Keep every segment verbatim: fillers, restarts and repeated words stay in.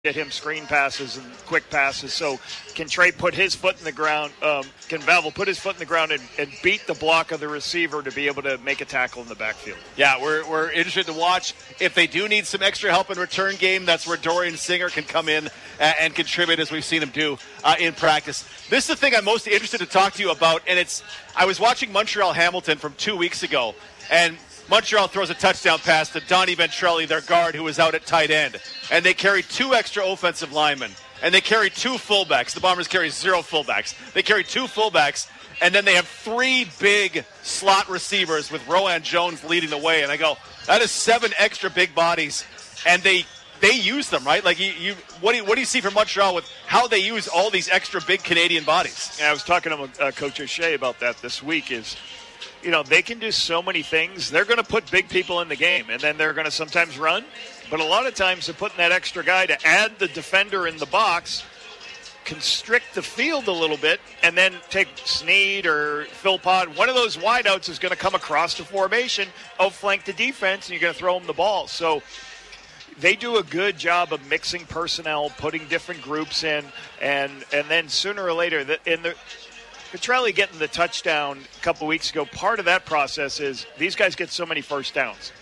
get him screen passes and quick passes. So can Trey put his foot in the ground, um, can Bevell put his foot in the ground and, and beat the block of the receiver to be able to make a tackle in the backfield? Yeah, we're we're interested to watch. If they do need some extra help in return game, that's where Dorian Singer can come in and, and contribute, as we've seen him do uh, in practice. This is the thing I'm most interested to talk to you about, and it's I was watching Montreal Hamilton from two weeks ago, and Montreal throws a touchdown pass to Donnie Ventrelli, their guard, who was out at tight end. And they carry two extra offensive linemen. And they carry two fullbacks. The Bombers carry zero fullbacks. They carry two fullbacks. And then they have three big slot receivers with Rowan Jones leading the way. And I go, that is seven extra big bodies. And they they use them, right? Like, you, you what do you, what do you see from Montreal with how they use all these extra big Canadian bodies? Yeah, I was talking to uh, Coach O'Shea about that this week is, you know, they can do so many things. They're going to put big people in the game, and then they're going to sometimes run. But a lot of times they're putting that extra guy to add the defender in the box, constrict the field a little bit, and then take Snead or Philpott. One of those wideouts is going to come across the formation, outflank the defense, and you're going to throw them the ball. So they do a good job of mixing personnel, putting different groups in, and and then sooner or later, the, in the Petrelli getting the touchdown a couple weeks ago, part of that process is these guys get so many first downs.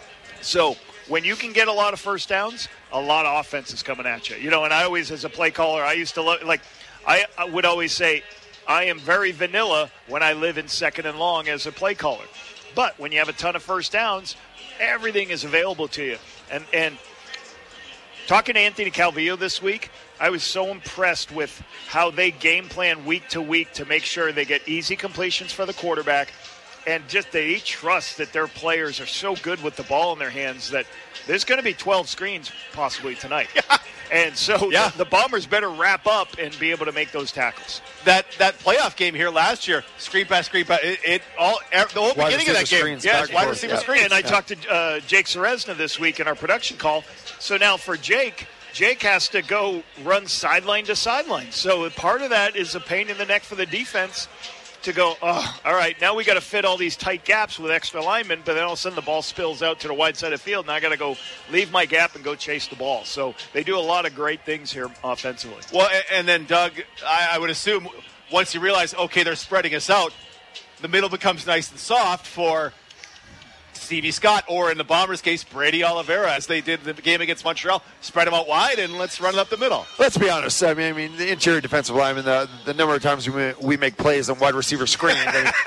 So when you can get a lot of first downs, a lot of offense is coming at you. You know, and I always, as a play caller, I used to look like, I, I would always say, I am very vanilla when I live in second and long as a play caller. But when you have a ton of first downs, everything is available to you. And, and talking to Anthony Calvillo this week, I was so impressed with how they game plan week to week to make sure they get easy completions for the quarterback, and just they trust that their players are so good with the ball in their hands that there's going to be twelve screens possibly tonight. Yeah. And so yeah. the, the Bombers better wrap up and be able to make those tackles. That that playoff game here last year, screen pass, screen pass, it, it all the whole wide beginning of that game. Yeah, wide receiver screen. And I yeah. talked to uh, Jake Seresna this week in our production call. So now for Jake, Jake has to go run sideline to sideline. So part of that is a pain in the neck for the defense to go, oh, all right, now we got to fit all these tight gaps with extra linemen, but then all of a sudden the ball spills out to the wide side of the field, and I got to go leave my gap and go chase the ball. So they do a lot of great things here offensively. Well, and then, Doug, I, I would assume once you realize, okay, they're spreading us out, the middle becomes nice and soft for Stevie Scott, or in the Bombers' case, Brady Oliveira, as they did the game against Montreal. Spread them out wide, and let's run it up the middle. Let's be honest. I mean, I mean the interior defensive lineman, the, the number of times we, we make plays on wide receiver screen. I mean,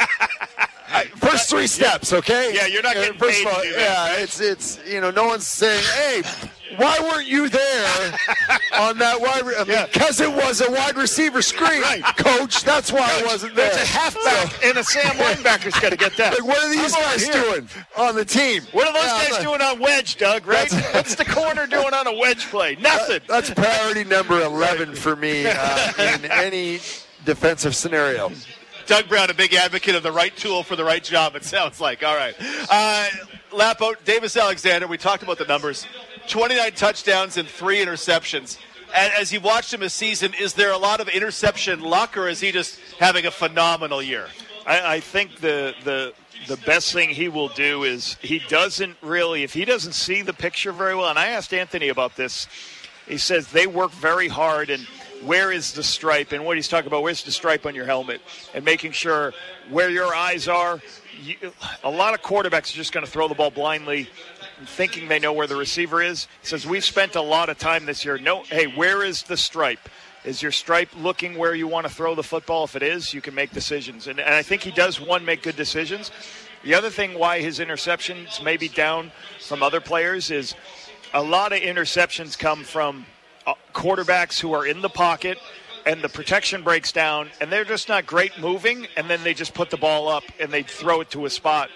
I, first three steps, okay? Yeah, you're not getting first paid of all, to do that, yeah, right? it's, it's, you know, no one's saying, hey, why weren't you there on that wide receiver? I mean, because yeah. it was a wide receiver screen, right. Coach. That's why Coach, I wasn't there. There's a halfback so, and a Sam linebacker's got to get that. Like, what are these I'm guys doing on the team? What are those yeah, guys like, doing on wedge, Doug, right? What's the corner doing on a wedge play? Nothing. That, that's priority number eleven right. for me uh, in any defensive scenario. Doug Brown, a big advocate of the right tool for the right job, it sounds like. All right. Uh, Lapo, Davis Alexander, we talked about the numbers. twenty-nine touchdowns and three interceptions. And as you watched him this season, is there a lot of interception luck, or is he just having a phenomenal year? I, I think the, the the best thing he will do is he doesn't really, if he doesn't see the picture very well, and I asked Anthony about this, he says they work very hard, and where is the stripe, and what he's talking about, where's the stripe on your helmet, and making sure where your eyes are. You, a lot of quarterbacks are just going to throw the ball blindly, thinking they know where the receiver is. He says, we've spent a lot of time this year. No, hey, where is the stripe? Is your stripe looking where you want to throw the football? If it is, you can make decisions. And, and I think he does, one, make good decisions. The other thing why his interceptions may be down from other players is a lot of interceptions come from uh, quarterbacks who are in the pocket, and the protection breaks down, and they're just not great moving, and then they just put the ball up and they throw it to a spot.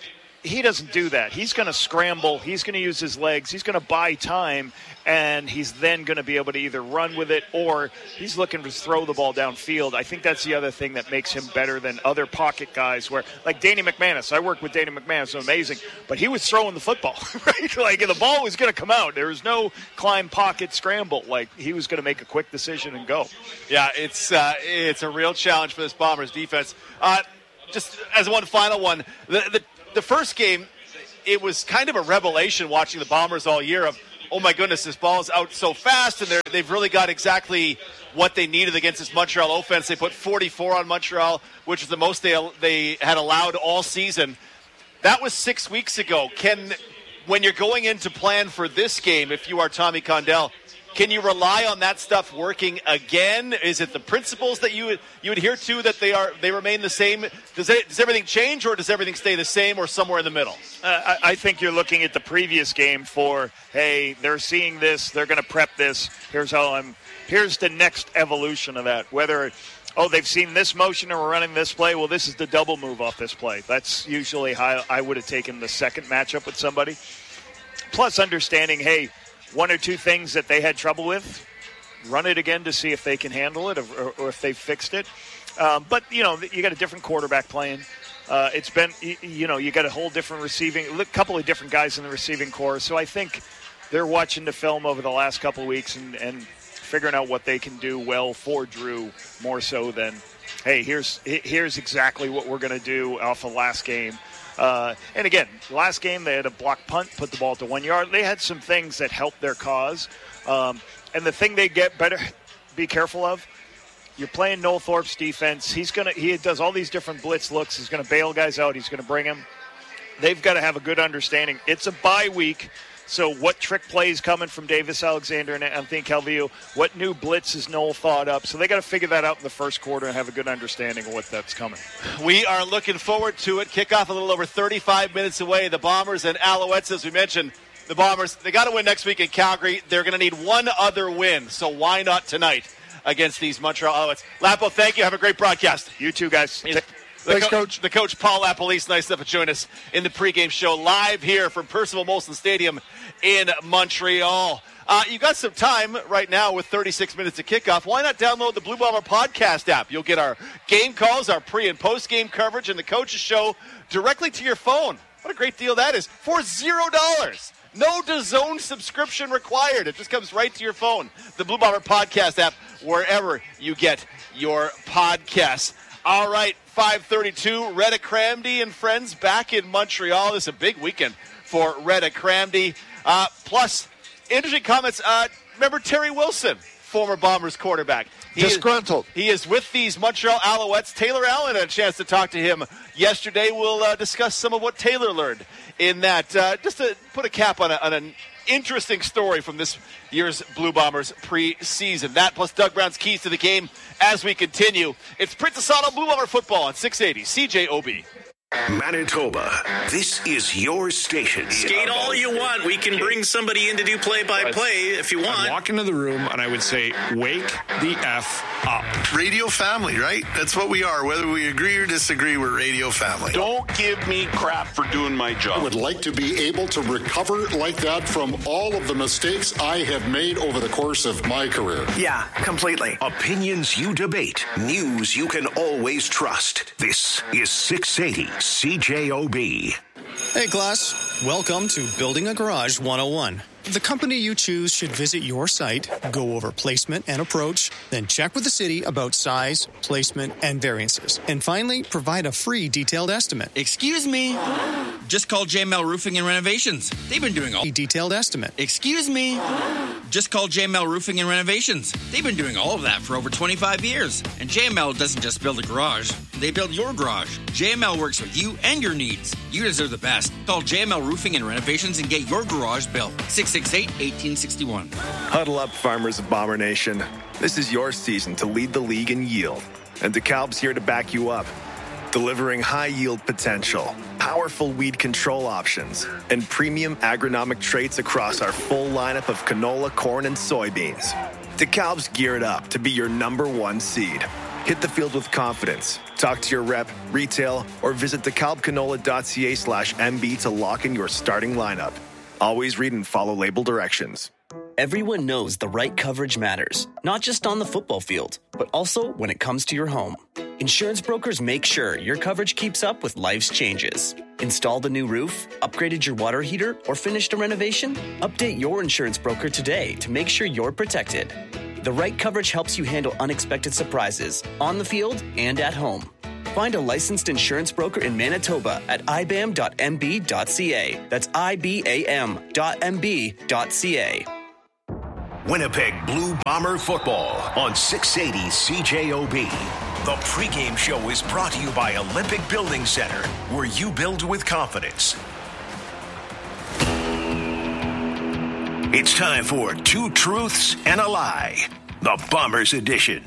He doesn't do that. He's going to scramble. He's going to use his legs. He's going to buy time, and he's then going to be able to either run with it or he's looking to throw the ball downfield. I think that's the other thing that makes him better than other pocket guys where, like Danny McManus. I worked with Danny McManus, amazing, but he was throwing the football, right? Like the ball was going to come out. There was no climb pocket scramble. Like he was going to make a quick decision and go. Yeah, it's uh, it's a real challenge for this Bombers defense. Uh, just as one final one, the, the The first game, it was kind of a revelation watching the Bombers all year of oh my goodness, this ball is out so fast, and they've really got exactly what they needed against this Montreal offense. They put forty-four on Montreal, which is the most they they had allowed all season. That was six weeks ago. Can, when you're going in to plan for this game, if you are Tommy Condell, can you rely on that stuff working again? Is it the principles that you you adhere to that they are they remain the same? Does it, does everything change, or does everything stay the same, or somewhere in the middle? Uh, I, I think you're looking at the previous game for, hey, they're seeing this, they're going to prep this. Here's how I'm. Here's the next evolution of that. Whether, oh, they've seen this motion and we're running this play. Well, this is the double move off this play. That's usually how I would have taken the second matchup with somebody. Plus, understanding, hey, one or two things that they had trouble with, run it again to see if they can handle it or, or if they fixed it. Um, but, you know, you got a different quarterback playing. Uh, it's been, you, you know, you got a whole different receiving, a couple of different guys in the receiving core. So I think they're watching the film over the last couple of weeks and, and figuring out what they can do well for Drew more so than, hey, here's here's exactly what we're going to do off of last game. Uh, and again, last game they had a block punt, put the ball to one yard. They had some things that helped their cause. Um, and the thing they get better, be careful of, you're playing Noel Thorpe's defense. He's gonna he does all these different blitz looks. He's going to bail guys out. He's going to bring them. They've got to have a good understanding. It's a bye week. So what trick plays coming from Davis Alexander and Anthony Calvillo? What new blitz is Noel thought up? So they got to figure that out in the first quarter and have a good understanding of what that's coming. We are looking forward to it. Kickoff a little over thirty-five minutes away. The Bombers and Alouettes, as we mentioned, the Bombers, they got to win next week in Calgary. They're going to need one other win, so why not tonight against these Montreal Alouettes? Lapo, thank you. Have a great broadcast. You too, guys. The Thanks, co- Coach. The coach, Paul Lapolice, nice enough to join us in the pregame show live here from Percival Molson Stadium in Montreal. Uh, you got some time right now with thirty-six minutes to kickoff. Why not download the Blue Bomber podcast app? You'll get our game calls, our pre- and post-game coverage, and the coach's show directly to your phone. What a great deal that is for zero dollars. No DAZN subscription required. It just comes right to your phone. The Blue Bomber podcast app, wherever you get your podcasts. All right, five thirty-two, Retta Cramdy and friends back in Montreal. This is a big weekend for Retta Cramdy. Uh, plus, interesting comments. Uh, remember Terry Wilson, former Bombers quarterback. He Disgruntled. Is, he is with these Montreal Alouettes. Taylor Allen had a chance to talk to him yesterday. We'll uh, discuss some of what Taylor learned in that. Uh, just to put a cap on, a, on an interesting story from this year's Blue Bombers preseason. That plus Doug Brown's keys to the game as we continue. It's Princess Auto Blue Bomber football on six eighty C J O B. Manitoba, this is your station. Skate all you want. We can bring somebody in to do play-by-play if you want. I'd walk into the room and I would say, wake the F up. Radio family, right? That's what we are. Whether we agree or disagree, we're radio family. Don't give me crap for doing my job. I would like to be able to recover like that from all of the mistakes I have made over the course of my career. Yeah, completely. Opinions you debate. News you can always trust. This is six eighty C J O B. Hey class, welcome to Building a Garage one oh one. The company you choose should visit your site, go over placement and approach, then check with the city about size, placement, and variances. And finally, provide a free detailed estimate. Excuse me. Just call J M L Roofing and Renovations. They've been doing all... A detailed estimate. Excuse me. Just call J M L Roofing and Renovations. They've been doing all of that for over twenty-five years. And J M L doesn't just build a garage. They build your garage. J M L works with you and your needs. You deserve the best. Call J M L Roofing and Renovations and get your garage built. six six eight, one eight six one. Huddle up, farmers of Bomber Nation. This is your season to lead the league in yield. And DeKalb's here to back you up. Delivering high-yield potential, powerful weed control options, and premium agronomic traits across our full lineup of canola, corn, and soybeans. DeKalb's geared up to be your number one seed. Hit the field with confidence. Talk to your rep, retail, or visit dekalbcanola.ca slash MB to lock in your starting lineup. Always read and follow label directions. Everyone knows the right coverage matters, not just on the football field, but also when it comes to your home. Insurance brokers make sure your coverage keeps up with life's changes. Installed a new roof, upgraded your water heater, or finished a renovation? Update your insurance broker today to make sure you're protected. The right coverage helps you handle unexpected surprises on the field and at home. Find a licensed insurance broker in Manitoba at I B A M dot M B dot C A. That's I B A M dot M B dot C A. Winnipeg Blue Bomber football on six eighty C J O B. The pregame show is brought to you by Olympic Building Center, where you build with confidence. It's time for Two Truths and a Lie, the Bombers edition.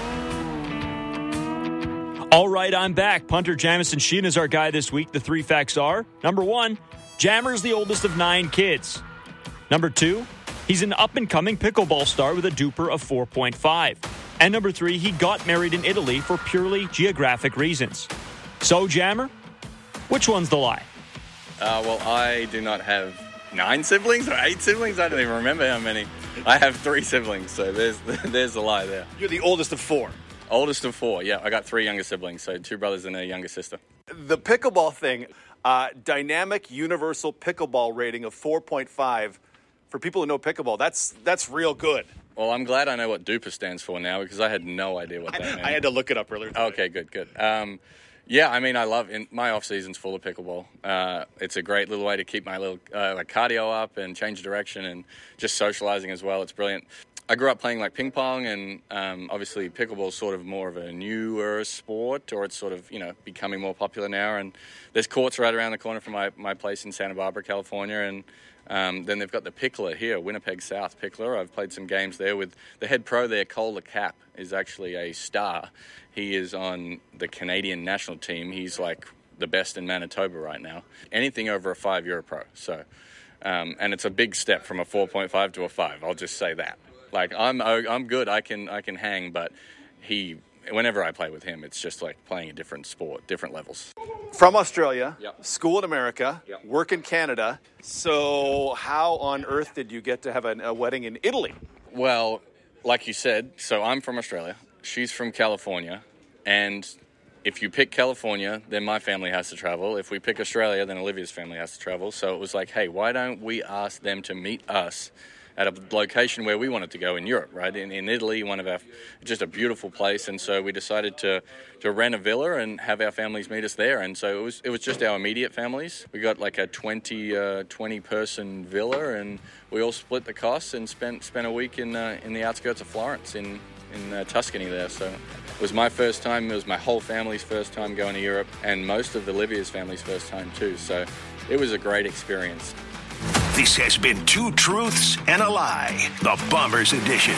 All right, I'm back. Punter Jamison Sheen is our guy this week. The three facts are, number one, Jammer's the oldest of nine kids. Number two, he's an up-and-coming pickleball star with a duper of four point five. And number three, he got married in Italy for purely geographic reasons. So, Jammer, which one's the lie? Uh, well, I do not have nine siblings or eight siblings. I don't even remember how many. I have three siblings, so there's there's the lie there. You're the oldest of four. Oldest of four, yeah. I got three younger siblings, so two brothers and a younger sister. The pickleball thing, uh, dynamic universal pickleball rating of four point five. For people who know pickleball, that's that's real good. Well, I'm glad I know what D U P A stands for now, because I had no idea what that meant. I had to look it up earlier today. Okay, good, good. Um, yeah, I mean, I love in my off season's full of pickleball. Uh, it's a great little way to keep my little uh, like cardio up and change direction and just socializing as well. It's brilliant. I grew up playing like ping pong, and um, obviously pickleball is sort of more of a newer sport, or it's sort of, you know, becoming more popular now. And there's courts right around the corner from my, my place in Santa Barbara, California, and um, then they've got the Pickler here, Winnipeg South Pickler. I've played some games there with the head pro there, Cole LeCap, is actually a star. He is on the Canadian national team. He's like the best in Manitoba right now. Anything over a five, you're a pro. So, um, and it's a big step from a four point five to a five. I'll just say that. Like, I'm I'm good, I can I can hang, but he, whenever I play with him, it's just like playing a different sport, different levels. From Australia, yep. School in America, yep. Work in Canada. So how on earth did you get to have a, a wedding in Italy? Well, like you said, so I'm from Australia, she's from California, and if you pick California, then my family has to travel. If we pick Australia, then Olivia's family has to travel. So it was like, hey, why don't we ask them to meet us at a location where we wanted to go in Europe, right? In, in Italy, one of our, just a beautiful place. And so we decided to, to rent a villa and have our families meet us there. And so it was it was just our immediate families. We got like a twenty, uh, twenty person villa, and we all split the costs and spent spent a week in uh, in the outskirts of Florence in, in uh, Tuscany there. So it was my first time, it was my whole family's first time going to Europe, and most of Olivia's family's first time too. So it was a great experience. This has been Two Truths and a Lie, the Bombers edition.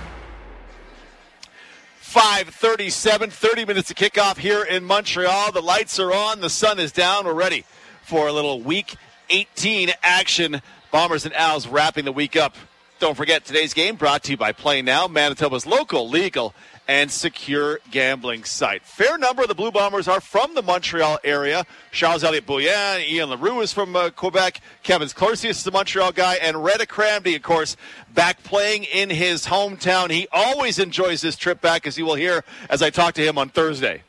five thirty-seven, thirty minutes to kick off here in Montreal. The lights are on, the sun is down. We're ready for a little Week eighteen action. Bombers and Owls wrapping the week up. Don't forget, today's game brought to you by Play Now, Manitoba's local, legal, and secure gambling site. Fair number of the Blue Bombers are from the Montreal area. Charles-Éliott Bouillon, Ian LaRue is from uh, Quebec. Kevin Clorsius is a Montreal guy. And Reda Cramdy, of course, back playing in his hometown. He always enjoys this trip back, as you will hear as I talk to him on Thursday.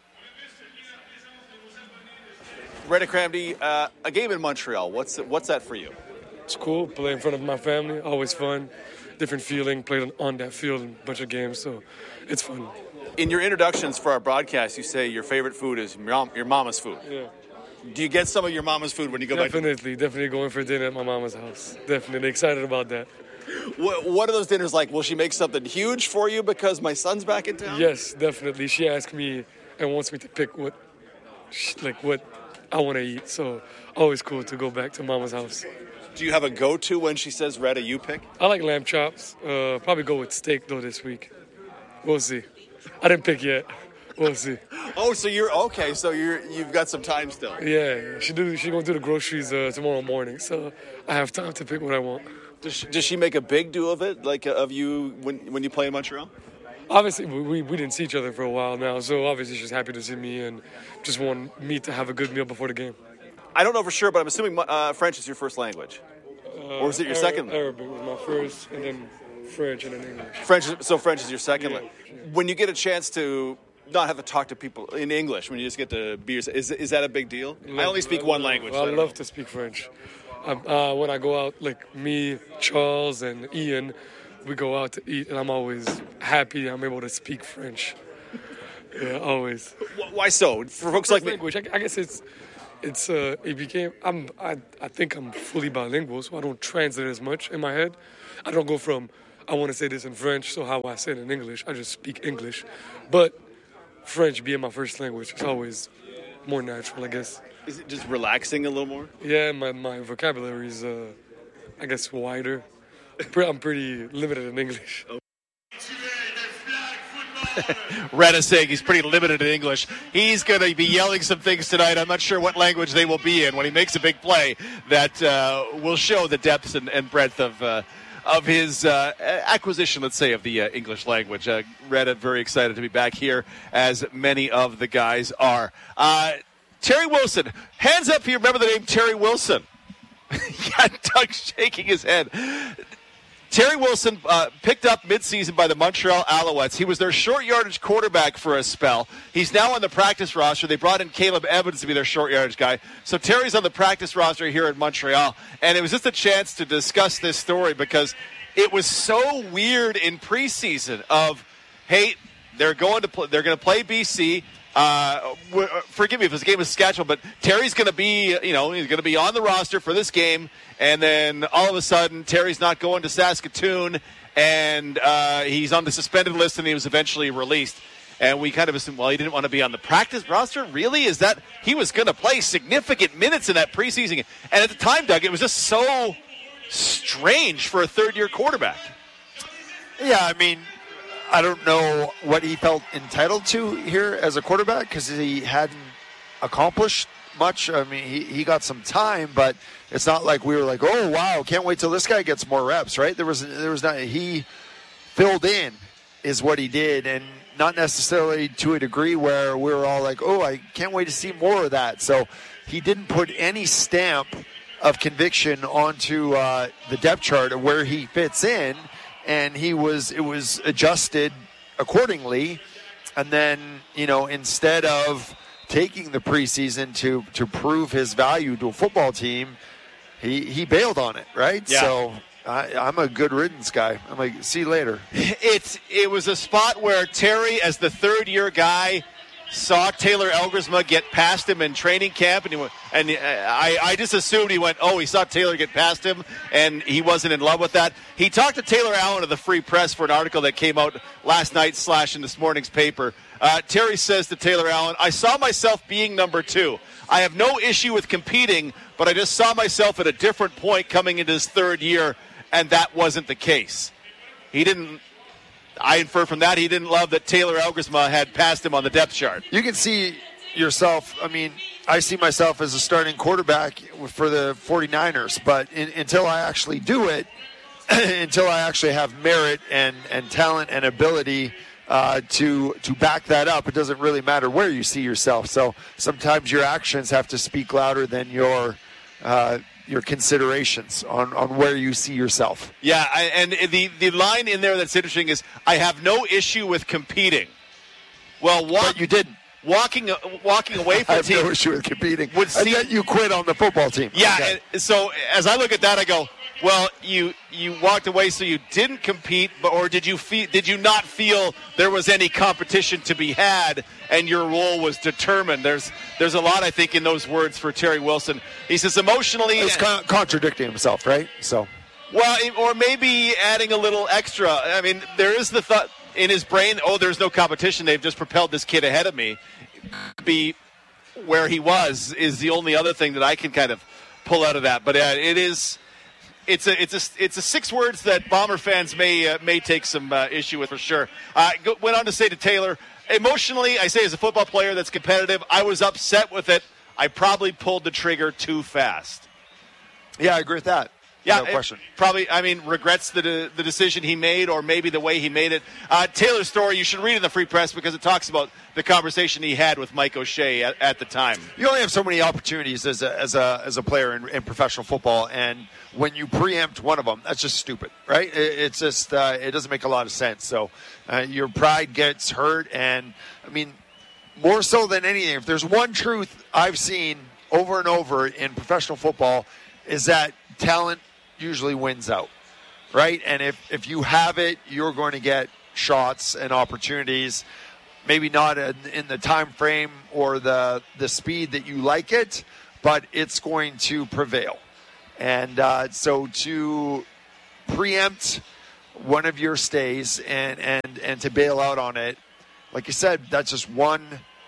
Reda Cramdy, uh, a game in Montreal. What's what's that for you? It's cool. Play in front of my family. Always fun. Different feeling. Played on that field in a bunch of games, so it's fun. In your introductions for our broadcast, you say your favorite food is your, mom, your mama's food. Yeah. Do you get some of your mama's food when you go definitely, back? Definitely. Definitely going for dinner at my mama's house. Definitely excited about that. What, what are those dinners like? Will she make something huge for you because my son's back in town? Yes, definitely. She asked me and wants me to pick what, like what I want to eat. So always cool to go back to mama's house. Do you have a go-to when she says, Reda, you pick? I like lamb chops. Uh, probably go with steak, though, this week. We'll see. I didn't pick yet. We'll see. Oh, so you're okay. So you're you've got some time still. Yeah, she do. She gonna do the groceries uh, tomorrow morning, so I have time to pick what I want. Does she, does she make a big do of it, like uh, of you when when you play in Montreal? Obviously, we we didn't see each other for a while now, so obviously she's happy to see me and just want me to have a good meal before the game. I don't know for sure, but I'm assuming uh, French is your first language, uh, or is it your Arab, second? Arabic was my first, and then French, and then English. French, so French is your second. Yeah. language. When you get a chance to not have to talk to people in English, when you just get to be yourself, is is that a big deal? Love, I only speak I one love, language. I so I love know. to speak French. I, uh, when I go out, like me, Charles, and Ian, we go out to eat, and I'm always happy I'm able to speak French. Yeah, always. Why so? For folks like me, language, I, I guess it's it's uh, it became. I'm I I think I'm fully bilingual, so I don't translate as much in my head. I don't go from I want to say this in French, so how I say it in English. I just speak English, but French being my first language, it's always more natural, I guess. Is it just relaxing a little more? Yeah, my my vocabulary is uh, I guess wider. I'm pretty limited in English. Retta saying he's pretty limited in English. He's going to be yelling some things tonight. I'm not sure what language they will be in when he makes a big play that uh, will show the depths and, and breadth of uh, of his uh, acquisition, let's say, of the uh, English language. Uh, Retta very excited to be back here, as many of the guys are. Uh, Terry Wilson, hands up if you remember the name Terry Wilson. Yeah, Doug shaking his head. Terry Wilson uh, picked up midseason by the Montreal Alouettes. He was their short yardage quarterback for a spell. He's now on the practice roster. They brought in Caleb Evans to be their short yardage guy. So Terry's on the practice roster here in Montreal. And it was just a chance to discuss this story because it was so weird in preseason of, hey, they're going to play, they're going to play B C. Uh, forgive me if this game is scheduled, but Terry's going to be, you know, he's going to be on the roster for this game, and then all of a sudden Terry's not going to Saskatoon, and uh, he's on the suspended list, and he was eventually released. And we kind of assumed, well, he didn't want to be on the practice roster. Really, is that he was going to play significant minutes in that preseason game? And at the time, Doug, it was just so strange for a third-year quarterback. Yeah, I mean, I don't know what he felt entitled to here as a quarterback because he hadn't accomplished much. I mean, he, he got some time, but it's not like we were like, oh, wow, can't wait till this guy gets more reps, right? There was, there was not, he filled in is what he did, and not necessarily to a degree where we were all like, oh, I can't wait to see more of that. So he didn't put any stamp of conviction onto uh, the depth chart of where he fits in. And he was, it was adjusted accordingly. And then, you know, instead of taking the preseason to, to prove his value to a football team, he, he bailed on it, right? Yeah. So I, I'm a good riddance guy. I'm like, see you later. It's, it was a spot where Terry, as the third year guy, saw Taylor Elgersma get past him in training camp, and he went, and I, I just assumed he went, oh, he saw Taylor get past him, and he wasn't in love with that. He talked to Taylor Allen of the Free Press for an article that came out last night slash in this morning's paper. Uh, Terry says to Taylor Allen, I saw myself being number two. I have no issue with competing, but I just saw myself at a different point coming into his third year, and that wasn't the case. He didn't I infer from that he didn't love that Taylor Elgersma had passed him on the depth chart. You can see yourself, I mean, I see myself as a starting quarterback for the 49ers, but in, until I actually do it, until I actually have merit and, and talent and ability uh, to to back that up, it doesn't really matter where you see yourself. So sometimes your actions have to speak louder than your uh, your considerations on, on where you see yourself. Yeah, I, and the, the line in there that's interesting is, I have no issue with competing. Well, walk, but you didn't. Walking walking away from I the team. have no issue with competing. Would seem, and yet you quit on the football team. Yeah, okay. And so as I look at that, I go, well, you you walked away so you didn't compete, but or did you feel, did you not feel there was any competition to be had and your role was determined? There's there's a lot, I think, in those words for Terry Wilson. He says emotionally... He's con- contradicting himself, right? So, well, or maybe adding a little extra. I mean, there is the thought in his brain, oh, there's no competition. They've just propelled this kid ahead of me. Be where he was is the only other thing that I can kind of pull out of that. But uh, it is... It's a it's a it's a six words that Bomber fans may uh, may take some uh, issue with for sure. Uh, go, went on to say to Taylor, emotionally, I say as a football player that's competitive, I was upset with it. I probably pulled the trigger too fast. Yeah, I agree with that. Yeah, no question. Probably, I mean, regrets the de- the decision he made, or maybe the way he made it. Uh, Taylor's story, you should read in the Free Press because it talks about the conversation he had with Mike O'Shea at, at the time. You only have so many opportunities as a as a as a player in, in professional football, and when you preempt one of them, that's just stupid, right? It, it's just uh, it doesn't make a lot of sense. So uh, your pride gets hurt, and I mean, more so than anything, if there's one truth I've seen over and over in professional football, is that talent usually wins out, right? And if, if you have it, you're going to get shots and opportunities. maybe not in, in the time frame or the the speed that you like it, but it's going to prevail. And uh, so to preempt one of your stays and, and, and to bail out on it, like you said, that's just one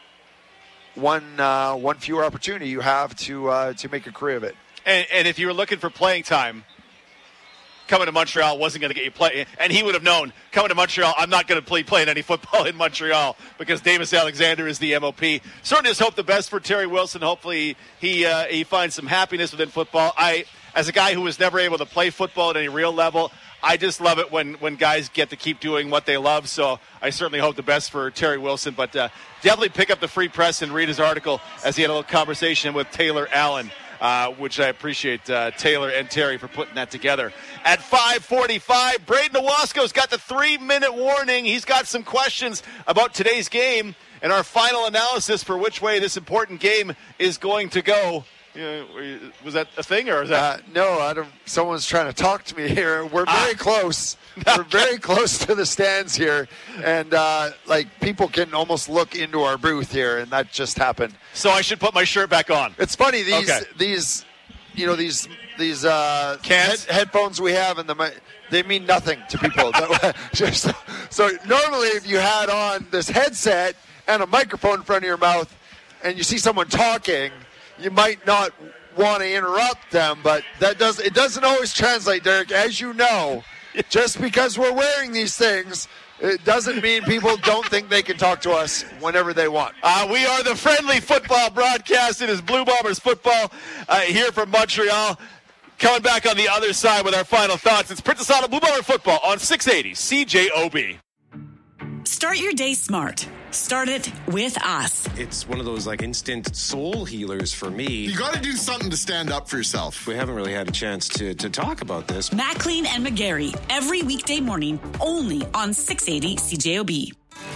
one uh, one fewer opportunity you have to uh, to make a career of it. And, and if you were looking for playing time, coming to Montreal wasn't going to get you play. And he would have known, coming to Montreal, I'm not going to play playing any football in Montreal because Davis Alexander is the M O P. Certainly just hope the best for Terry Wilson. Hopefully he uh, he finds some happiness within football. I, as a guy who was never able to play football at any real level, I just love it when, when guys get to keep doing what they love. So I certainly hope the best for Terry Wilson. But uh, definitely pick up the Free Press and read his article as he had a little conversation with Taylor Allen. Uh, which I appreciate uh, Taylor and Terry for putting that together. At five forty-five, Braden Owasco's got the three-minute warning. He's got some questions about today's game and our final analysis for which way this important game is going to go. Uh, was that a thing, or is that? Uh, no, I don't. Someone's trying to talk to me here. We're very ah. close. We're very close to the stands here, and uh, like people can almost look into our booth here, and that just happened. So I should put my shirt back on. It's funny these okay. these, you know these these uh, head, headphones we have, and the they mean nothing to people. Just, so normally, if you had on this headset and a microphone in front of your mouth, and you see someone talking, you might not want to interrupt them, but that does it doesn't always translate, Derek, as you know. Just because we're wearing these things, it doesn't mean people don't think they can talk to us whenever they want. Uh, we are the friendly football broadcast. It is Blue Bombers football uh, here from Montreal. Coming back on the other side with our final thoughts. It's Princess Auto Blue Bomber football on six eighty C J O B. Start your day smart. Start it with us. It's one of those like instant soul healers for me. You got to do something to stand up for yourself. We haven't really had a chance to, to talk about this. Maclean and McGarry, every weekday morning, only on six eighty C J O B.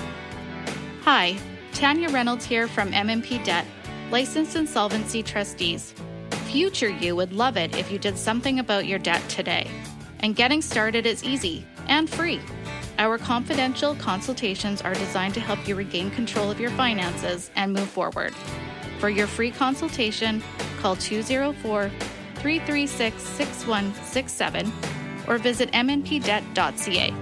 Hi, Tanya Reynolds here from M and P Debt, licensed insolvency trustees. Future you would love it if you did something about your debt today. And getting started is easy and free. Our confidential consultations are designed to help you regain control of your finances and move forward. For your free consultation, call two oh four, three three six, six one six seven or visit m n p debt dot c a.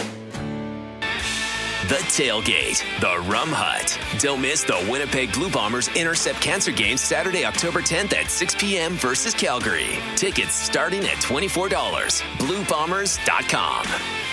The Tailgate, the Rum Hut. Don't miss the Winnipeg Blue Bombers Intercept Cancer game Saturday, October tenth at six p.m. versus Calgary. Tickets starting at twenty-four dollars. blue bombers dot com.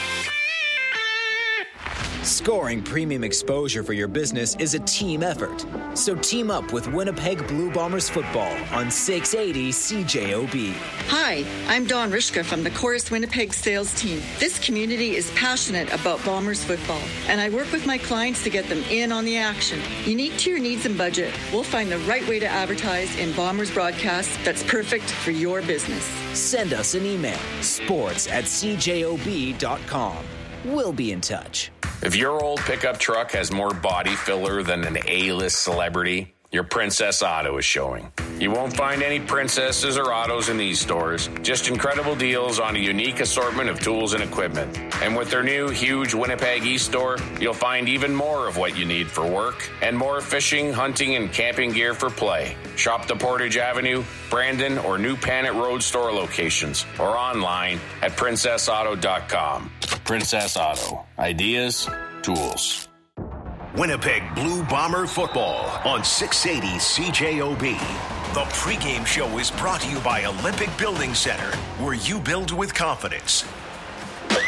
Scoring premium exposure for your business is a team effort. So team up with Winnipeg Blue Bombers football on six eighty C J O B. Hi, I'm Dawn Rishka from the Chorus Winnipeg sales team. This community is passionate about Bombers football, and I work with my clients to get them in on the action. Unique to your needs and budget, we'll find the right way to advertise in Bombers broadcasts that's perfect for your business. Send us an email, sports at c j o b dot com. We'll be in touch. If your old pickup truck has more body filler than an A-list celebrity, your Princess Auto is showing. You won't find any princesses or autos in these stores, just incredible deals on a unique assortment of tools and equipment. And with their new huge Winnipeg East store, you'll find even more of what you need for work and more fishing, hunting, and camping gear for play. Shop the Portage Avenue, Brandon, or New Panet Road store locations or online at princess auto dot com. Princess Auto. Ideas, tools. Winnipeg Blue Bomber football on six eighty C J O B. The pregame show is brought to you by Olympic Building Center, where you build with confidence. One,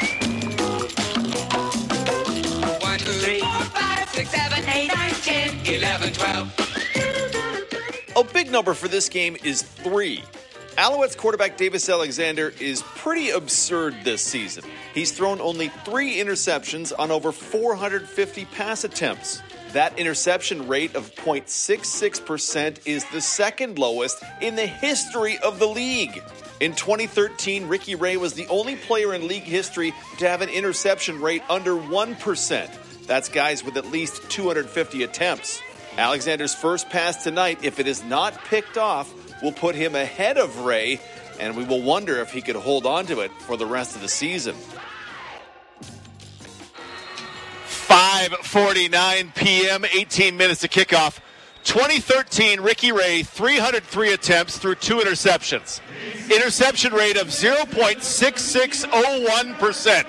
two, three, four, five, six, seven, eight, nine, ten, eleven, twelve. A big number for this game is three. Alouettes quarterback Davis Alexander is pretty absurd this season. He's thrown only three interceptions on over four hundred fifty pass attempts. That interception rate of zero point six six percent is the second lowest in the history of the league. In twenty thirteen, Ricky Ray was the only player in league history to have an interception rate under one percent. That's guys with at least two hundred fifty attempts. Alexander's first pass tonight, if it is not picked off, will put him ahead of Ray, and we will wonder if he could hold on to it for the rest of the season. five five forty-nine p.m., eighteen minutes to kickoff. twenty thirteen, Ricky Ray, three hundred three attempts through two interceptions. Interception rate of zero point six six oh one percent.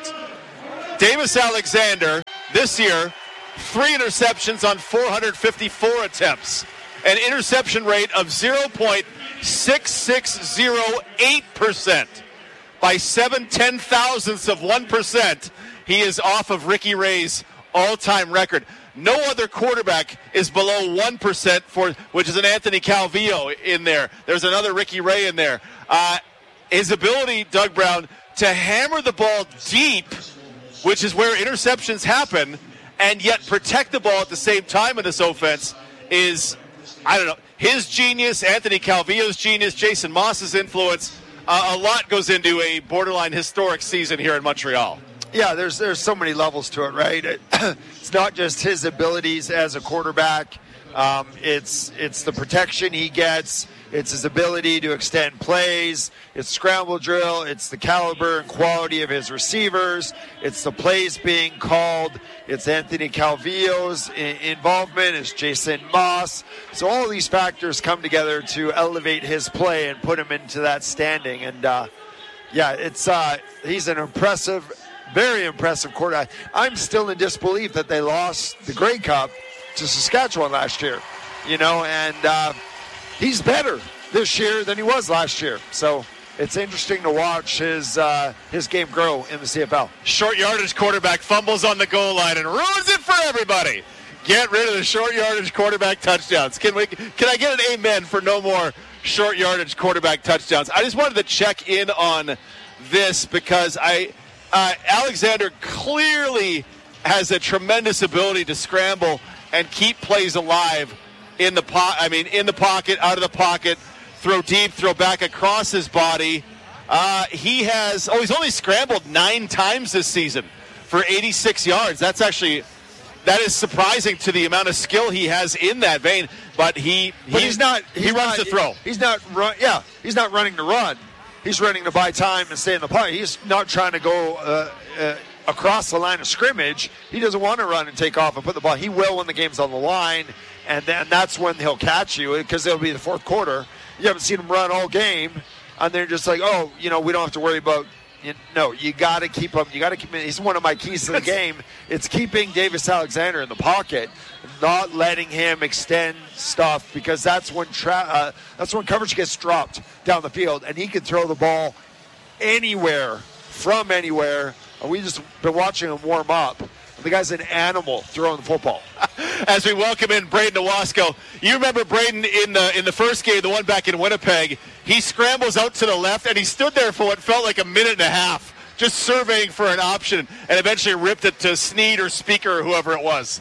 Davis Alexander, this year, three interceptions on four hundred fifty-four attempts. An interception rate of zero point six six oh eight percent. By seven ten thousandths of one percent, he is off of Ricky Ray's all-time record. No other quarterback is below one percent, for which is an Anthony Calvillo in there. There's another Ricky Ray in there. Uh, his ability, Doug Brown, to hammer the ball deep, which is where interceptions happen, and yet protect the ball at the same time in this offense is, I don't know, his genius, Anthony Calvillo's genius, Jason Moss's influence. Uh, a lot goes into a borderline historic season here in Montreal. Yeah, there's there's so many levels to it, right? It, it's not just his abilities as a quarterback. Um, it's it's the protection he gets. It's his ability to extend plays. It's scramble drill. It's the caliber and quality of his receivers. It's the plays being called. It's Anthony Calvillo's involvement. It's Jason Moss. So all of these factors come together to elevate his play and put him into that standing. And uh, yeah, it's uh, he's an impressive, very impressive quarterback. I'm still in disbelief that they lost the Grey Cup to Saskatchewan last year. You know, and uh, he's better this year than he was last year. So it's interesting to watch his uh, his game grow in the C F L. Short yardage quarterback fumbles on the goal line and ruins it for everybody. Get rid of the short yardage quarterback touchdowns. Can we? Can I get an amen for no more short yardage quarterback touchdowns? I just wanted to check in on this because I uh, Alexander clearly has a tremendous ability to scramble and keep plays alive in the po- I mean, in the pocket, out of the pocket, throw deep, throw back across his body. Uh, he has, oh, he's only scrambled nine times this season for eighty-six yards. That's actually, that is surprising to the amount of skill he has in that vein. But he, but he he's not. He's he runs not, the throw. He's not run. Yeah, he's not running to run. He's running to buy time and stay in the pocket. He's not trying to go uh, uh, across the line of scrimmage. He doesn't want to run and take off and put the ball. He will when the game's on the line, and then that's when he'll catch you because it'll be the fourth quarter. You haven't seen him run all game, and they're just like, oh, you know, we don't have to worry about. You, no, you got to keep him. You got to keep him. He's one of my keys to the game. It's keeping Davis Alexander in the pocket, not letting him extend stuff because that's when tra- uh, that's when coverage gets dropped down the field, and he can throw the ball anywhere from anywhere. And we just been watching him warm up. The guy's an animal throwing the football. As we welcome in Braden Owasco. You remember Braden in the in the first game, the one back in Winnipeg. He scrambles out to the left, and he stood there for what felt like a minute and a half, just surveying for an option, and eventually ripped it to Sneed or Speaker or whoever it was.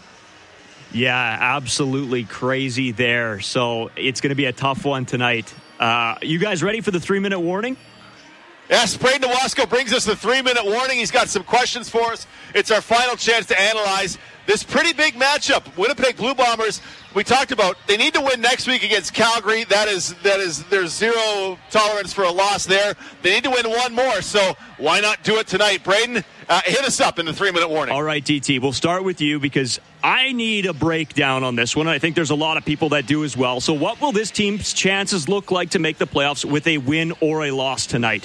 Yeah, absolutely crazy there. So it's going to be a tough one tonight. Uh, you guys ready for the three-minute warning? Yes, Braden Owasco brings us the three-minute warning. He's got some questions for us. It's our final chance to analyze this pretty big matchup. Winnipeg Blue Bombers, we talked about, they need to win next week against Calgary. That is, that is, there's zero tolerance for a loss there. They need to win one more, so why not do it tonight? Braden, uh, hit us up in the three-minute warning. All right, D T, we'll start with you because I need a breakdown on this one. I think there's a lot of people that do as well. So what will this team's chances look like to make the playoffs with a win or a loss tonight?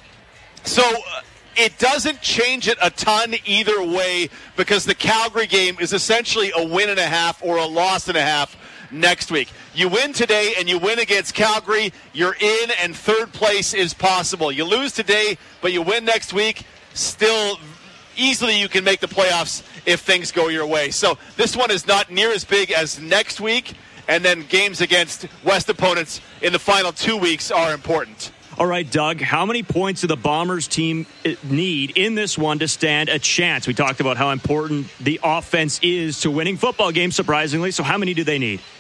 So uh, it doesn't change it a ton either way because the Calgary game is essentially a win and a half or a loss and a half next week. You win today and you win against Calgary, you're in and third place is possible. You lose today, but you win next week, still easily you can make the playoffs if things go your way. So this one is not near as big as next week, and then games against West opponents in the final two weeks are important. All right, Doug, how many points do the Bombers team need in this one to stand a chance? We talked about how important the offense is to winning football games, surprisingly. So how many do they need?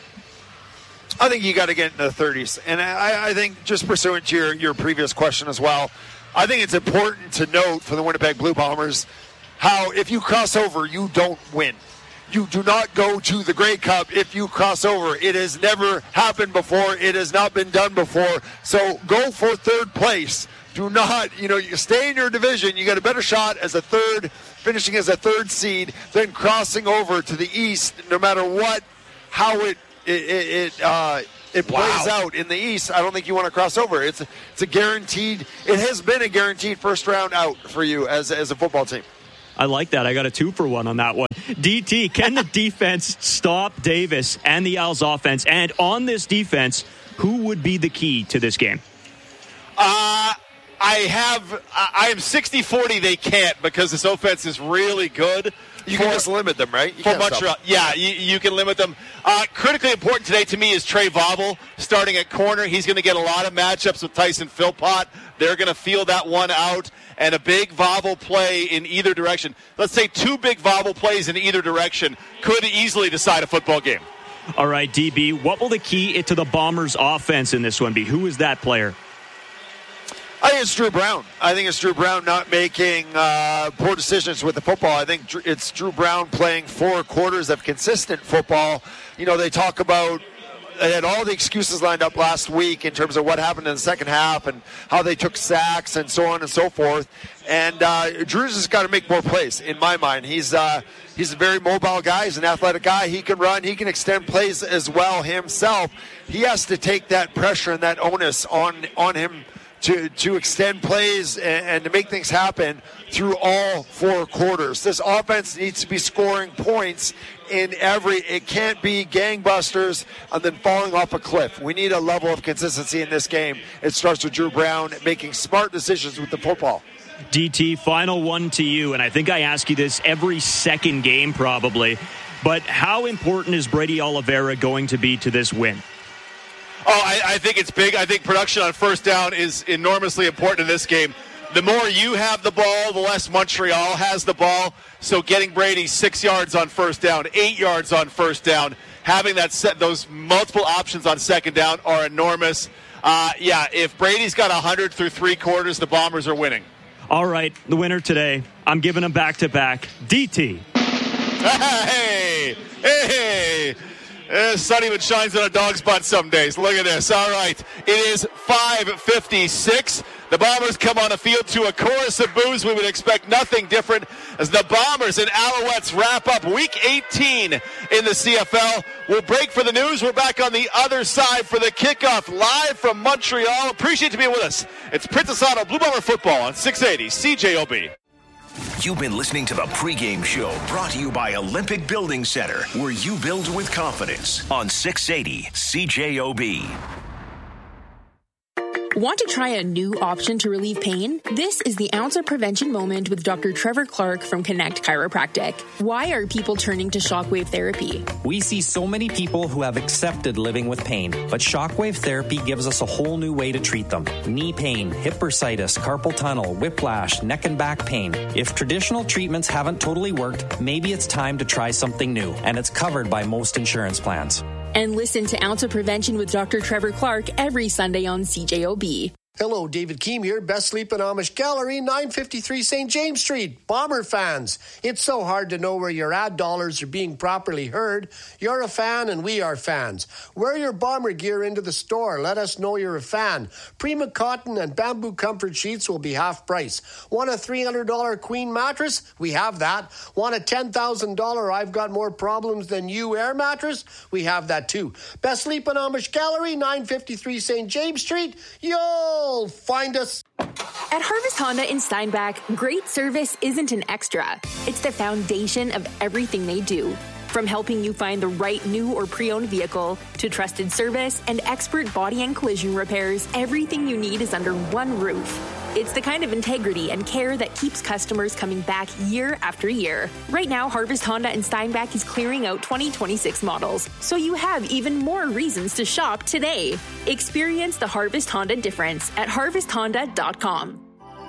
I think you got to get into the thirties. And I, I think, just pursuant to your, your previous question as well, I think it's important to note for the Winnipeg Blue Bombers how if you cross over, you don't win. You do not go to the Grey Cup if you cross over. It has never happened before. It has not been done before. So go for third place. Do not, you know, you stay in your division. You got a better shot as a third, finishing as a third seed, then crossing over to the East, no matter what, how it it it, uh, it plays Wow. out in the East. I don't think you want to cross over. It's a, it's a guaranteed. It has been a guaranteed first round out for you as as a football team. I like that. I got a two for one on that one. D T, can the defense stop Davis and the Owls offense? And on this defense, who would be the key to this game? Uh, I have, I am sixty forty they can't because this offense is really good. You can just limit them, right? You for can't stop Montreal. them. Yeah, you, you can limit them. Uh, critically important today to me is Trey Vauvel starting at corner. He's going to get a lot of matchups with Tyson Philpott. They're going to feel that one out. And a big Vauvel play in either direction. Let's say two big Vauvel plays in either direction could easily decide a football game. All right, D B, what will the key to the Bombers' offense in this one be? Who is that player? I think it's Drew Brown. I think it's Drew Brown not making uh, poor decisions with the football. I think Dr- it's Drew Brown playing four quarters of consistent football. You know, they talk about they had all the excuses lined up last week in terms of what happened in the second half and how they took sacks and so on and so forth. And uh, Drew's just got to make more plays, in my mind. He's uh, he's a very mobile guy. He's an athletic guy. He can run. He can extend plays as well himself. He has to take that pressure and that onus on on him to to extend plays and, and to make things happen through all four quarters. This offense needs to be scoring points in every, it can't be gangbusters and then falling off a cliff. We need a level of consistency in this game. It starts with Drew Brown making smart decisions with the football. D T, final one to you, and I think I ask you this every second game probably, but how important is Brady Oliveira going to be to this win? Oh, I, I think it's big. I think production on first down is enormously important in this game. The more you have the ball, the less Montreal has the ball. So getting Brady six yards on first down, eight yards on first down, having that set, those multiple options on second down are enormous. Uh, yeah, if Brady's got one hundred through three quarters, the Bombers are winning. All right, the winner today, I'm giving them back-to-back. D T. Hey, hey, uh, sun even shines on a dog's butt some days. Look at this. All right, it is five fifty-six. The Bombers come on the field to a chorus of boos. We would expect nothing different as the Bombers and Alouettes wrap up Week eighteen in the C F L. We'll break for the news. We're back on the other side for the kickoff live from Montreal. Appreciate you being with us. It's Princess Auto Blue Bomber Football on six eighty C J O B. You've been listening to the pregame show brought to you by Olympic Building Center, where you build with confidence on six eighty C J O B. Want to try a new option to relieve pain? This is the Ounce of Prevention Moment with Doctor Trevor Clark from Connect Chiropractic. Why are people turning to shockwave therapy? We see so many people who have accepted living with pain, but shockwave therapy gives us a whole new way to treat them. Knee pain, hip bursitis, carpal tunnel, whiplash, neck and back pain. If traditional treatments haven't totally worked, maybe it's time to try something new, and it's covered by most insurance plans. And listen to Ounce of Prevention with Doctor Trevor Clark every Sunday on C J O B. Hello, David Keem here, Best Sleepin' Amish Gallery, nine fifty-three Saint James Street. Bomber fans, it's so hard to know where your ad dollars are being properly heard. You're a fan and we are fans. Wear your Bomber gear into the store. Let us know you're a fan. Prima Cotton and Bamboo Comfort Sheets will be half price. Want a three hundred dollars Queen mattress? We have that. Want a ten thousand dollars I've Got More Problems Than You air mattress? We have that too. Best Sleepin' Amish Gallery, nine fifty-three Saint James Street. Yo! Find us. At Harvest Honda in Steinbach, great service isn't an extra. It's the foundation of everything they do. From helping you find the right new or pre-owned vehicle to trusted service and expert body and collision repairs, everything you need is under one roof. It's the kind of integrity and care that keeps customers coming back year after year. Right now, Harvest Honda in Steinbach is clearing out twenty twenty-six models, so you have even more reasons to shop today. Experience the Harvest Honda difference at harvest honda dot com.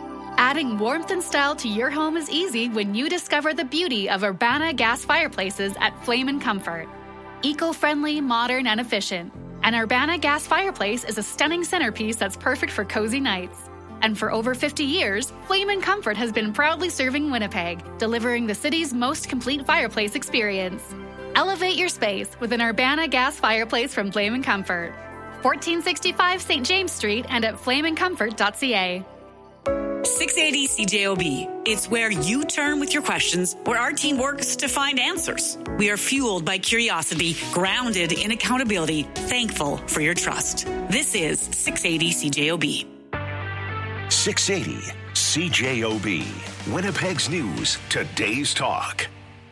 Adding warmth and style to your home is easy when you discover the beauty of Urbana gas fireplaces at Flame and Comfort. Eco-friendly, modern, and efficient, an Urbana gas fireplace is a stunning centerpiece that's perfect for cozy nights. And for over fifty years, Flame and Comfort has been proudly serving Winnipeg, delivering the city's most complete fireplace experience. Elevate your space with an Urbana gas fireplace from Flame and Comfort. fourteen sixty-five Saint James Street and at flame and comfort dot c a. six eighty C J O B. It's where you turn with your questions, where our team works to find answers. We are fueled by curiosity, grounded in accountability, thankful for your trust. This is six eighty C J O B. six eighty C J O B. Winnipeg's News, today's talk.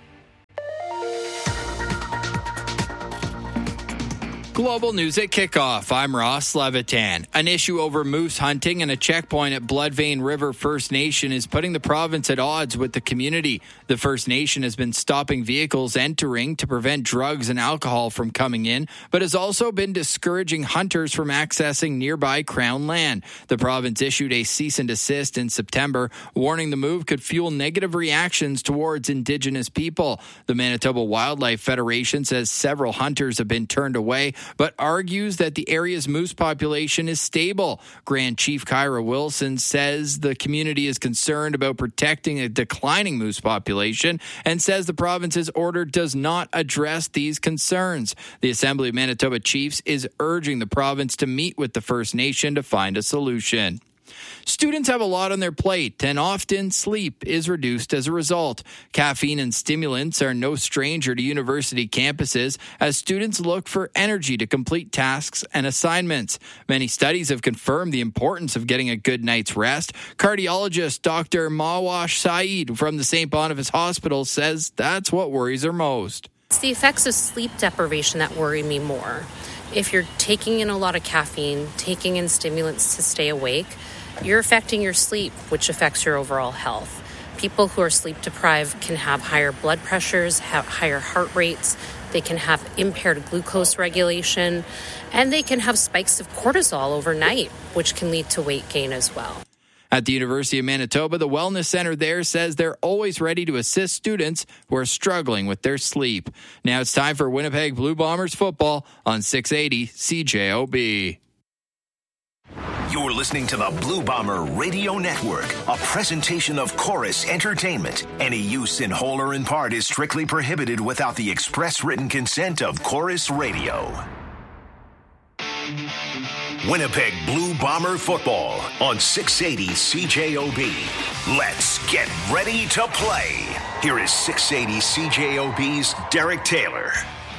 Global News at Kickoff. I'm Ross Levitan. An issue over moose hunting and a checkpoint at Bloodvein River First Nation is putting the province at odds with the community. The First Nation has been stopping vehicles entering to prevent drugs and alcohol from coming in, but has also been discouraging hunters from accessing nearby Crown land. The province issued a cease and desist in September, warning the move could fuel negative reactions towards Indigenous people. The Manitoba Wildlife Federation says several hunters have been turned away, but argues that the area's moose population is stable. Grand Chief Kyra Wilson says the community is concerned about protecting a declining moose population and says the province's order does not address these concerns. The Assembly of Manitoba Chiefs is urging the province to meet with the First Nation to find a solution. Students have a lot on their plate, and often sleep is reduced as a result. Caffeine and stimulants are no stranger to university campuses as students look for energy to complete tasks and assignments. Many studies have confirmed the importance of getting a good night's rest. Cardiologist Doctor Mawash Saeed from the Saint Boniface Hospital says that's what worries her most. It's the effects of sleep deprivation that worry me more. If you're taking in a lot of caffeine, taking in stimulants to stay awake, you're affecting your sleep, which affects your overall health. People who are sleep deprived can have higher blood pressures, have higher heart rates, they can have impaired glucose regulation, and they can have spikes of cortisol overnight, which can lead to weight gain as well. At the University of Manitoba, the Wellness Center there says they're always ready to assist students who are struggling with their sleep. Now it's time for Winnipeg Blue Bombers football on six eighty C J O B. You're listening to the Blue Bomber Radio Network, a presentation of Chorus Entertainment. Any use in whole or in part is strictly prohibited without the express written consent of Chorus Radio. Winnipeg Blue Bomber football on six eighty C J O B. Let's get ready to play. Here is six eighty C J O B's Derek Taylor.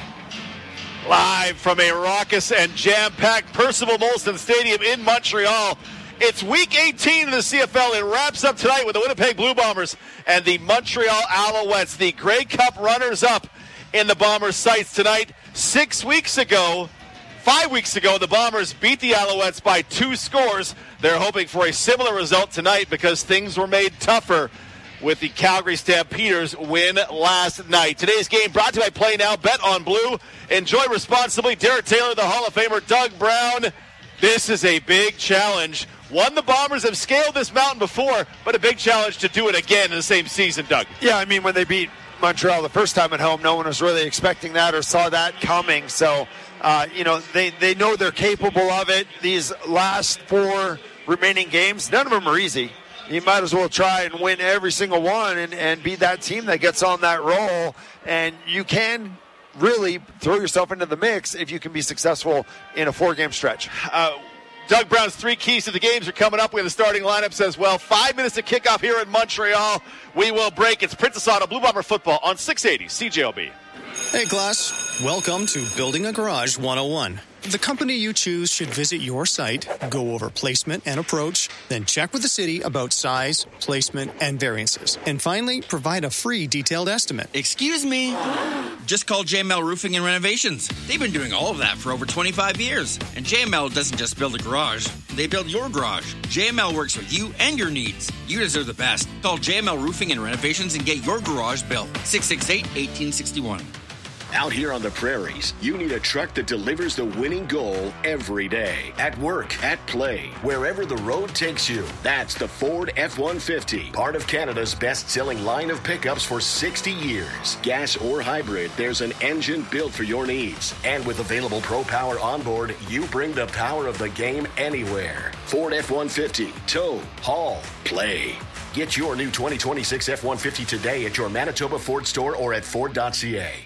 Live from a raucous and jam-packed Percival Molson Stadium in Montreal. It's week eighteen of the C F L. It wraps up tonight with the Winnipeg Blue Bombers and the Montreal Alouettes, the Grey Cup runners-up in the Bombers' sights tonight. Six weeks ago, five weeks ago, the Bombers beat the Alouettes by two scores. They're hoping for a similar result tonight because things were made tougher with the Calgary Stampeders win last night. Today's game brought to you by Play Now, Bet on Blue. Enjoy responsibly. Derek Taylor, the Hall of Famer, Doug Brown. This is a big challenge. One, the Bombers have scaled this mountain before, but a big challenge to do it again in the same season, Doug. Yeah, I mean, when they beat Montreal the first time at home, no one was really expecting that or saw that coming. So, uh, you know, they, they know they're capable of it. These last four remaining games, none of them are easy. You might as well try and win every single one and, and be that team that gets on that roll. And you can really throw yourself into the mix if you can be successful in a four-game stretch. Uh, Doug Brown's three keys to the games are coming up. We have the starting lineups as well. Five minutes to kick off here in Montreal. We will break. It's Princess Auto Blue Bomber football on six eighty C J O B. Hey, class. Welcome to Building a Garage one oh one. The company you choose should visit your site, go over placement and approach, then check with the city about size, placement, and variances. And finally, provide a free detailed estimate. Excuse me. Just call J M L Roofing and Renovations. They've been doing all of that for over twenty-five years. And J M L doesn't just build a garage, they build your garage. J M L works with you and your needs. You deserve the best. Call J M L Roofing and Renovations and get your garage built. six six eight, one eight six one. Out here on the prairies, you need a truck that delivers the winning goal every day. At work, at play, wherever the road takes you. That's the Ford F one fifty, part of Canada's best-selling line of pickups for sixty years. Gas or hybrid, there's an engine built for your needs. And with available Pro Power onboard, you bring the power of the game anywhere. Ford F one fifty, tow, haul, play. Get your new twenty twenty-six F one fifty today at your Manitoba Ford store or at Ford dot C A.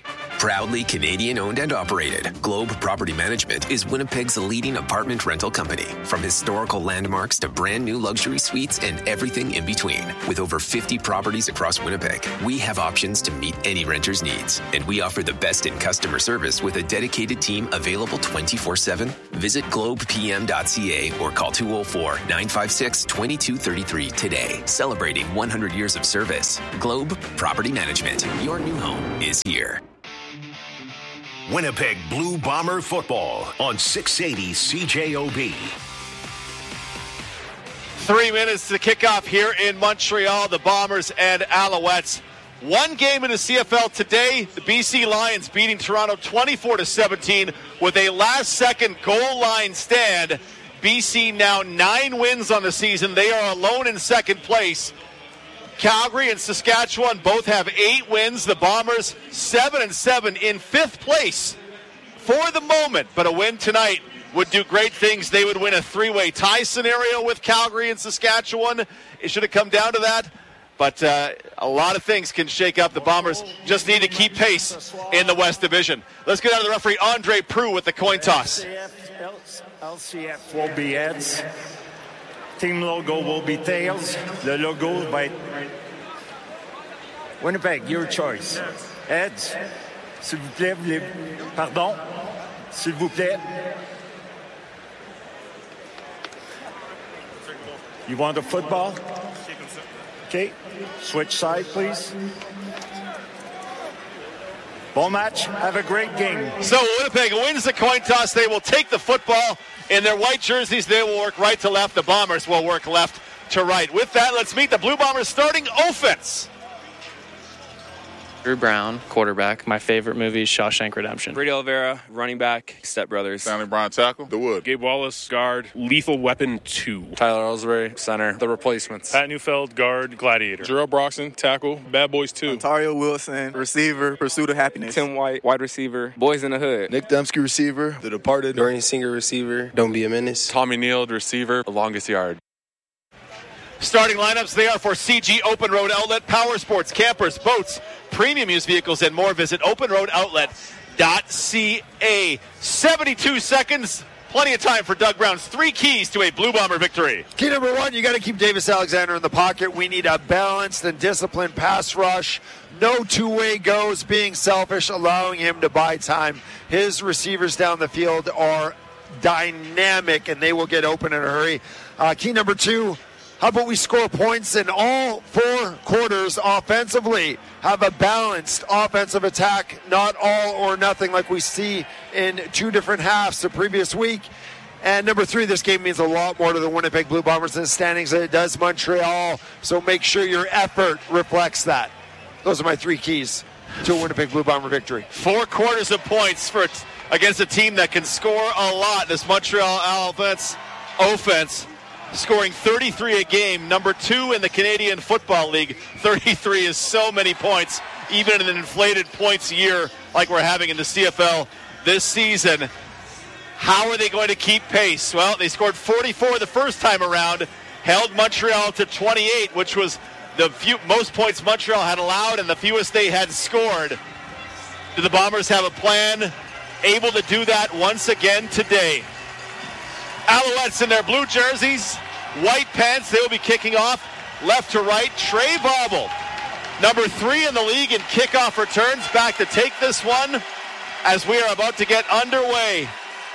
Proudly Canadian owned and operated, Globe Property Management is Winnipeg's leading apartment rental company. From historical landmarks to brand new luxury suites and everything in between. With over fifty properties across Winnipeg, we have options to meet any renter's needs. And we offer the best in customer service with a dedicated team available twenty-four seven. Visit globe p m dot c a or call two oh four, nine five six, two two three three today. Celebrating one hundred years of service. Globe Property Management. Your new home is here. Winnipeg Blue Bomber football on six eighty C J O B. Three minutes to kick off here in Montreal, the Bombers and Alouettes. One game in the C F L today, the B C Lions beating Toronto twenty-four to seventeen with a last-second goal line stand. B C now nine wins on the season. They are alone in second place. Calgary and Saskatchewan both have eight wins. The Bombers seven and seven in fifth place for the moment. But a win tonight would do great things. They would win a three-way tie scenario with Calgary and Saskatchewan. It should have come down to that. But uh, a lot of things can shake up. The Bombers just need to keep pace in the West Division. Let's get out of the referee, Andre Proulx, with the coin toss. L C F will be heads. Team logo will be tails. The logo by Winnipeg, your choice. Heads. S'il vous plaît, voulez... Pardon. S'il vous plaît. You want a football? Okay. Switch side, please. Bon match. Have a great game. So Winnipeg wins the coin toss. They will take the football. In their white jerseys, they will work right to left. The Bombers will work left to right. With that, let's meet the Blue Bombers starting offense. Drew Brown, quarterback. My favorite movie is Shawshank Redemption. Brady Oliveira, running back. Step Brothers. Stanley Brown, tackle. The Wood. Gabe Wallace, guard. Lethal Weapon two. Tyler Ellsbury, center. The Replacements. Pat Neufeld, guard. Gladiator. Jarrell Broxton, tackle. Bad Boys two. Ontario Wilson, receiver. Pursuit of Happiness. Tim White, wide receiver. Boys in the Hood. Nick Dembski, receiver. The Departed. Dorian Singer, receiver. Don't Be a Menace. Tommy Neal, receiver. The Longest Yard. Starting lineups, they are for C G Open Road Outlet, power sports, campers, boats, premium used vehicles, and more. Visit open road outlet dot c a. seventy-two seconds. Plenty of time for Doug Brown's three keys to a Blue Bomber victory. Key number one, you got to keep Davis Alexander in the pocket. We need a balanced and disciplined pass rush. No two-way goes, being selfish, allowing him to buy time. His receivers down the field are dynamic, and they will get open in a hurry. Uh, key number two, how about we score points in all four quarters offensively? Have a balanced offensive attack, not all or nothing like we see in two different halves the previous week. And number three, this game means a lot more to the Winnipeg Blue Bombers in the standings than it does Montreal. So make sure your effort reflects that. Those are my three keys to a Winnipeg Blue Bomber victory. Four quarters of points for against a team that can score a lot. This Montreal offense, offense scoring thirty-three a game, number two in the Canadian Football League. thirty-three is so many points, even in an inflated points year like we're having in the C F L this season. How are they going to keep pace? Well, they scored forty-four the first time around, held Montreal to twenty-eight, which was the few, most points Montreal had allowed and the fewest they had scored. Do the Bombers have a plan? Able to do that once again today. Alouettes in their blue jerseys, white pants. They will be kicking off left to right. Trey Bobble, number three in the league in kickoff returns, back to take this one as we are about to get underway.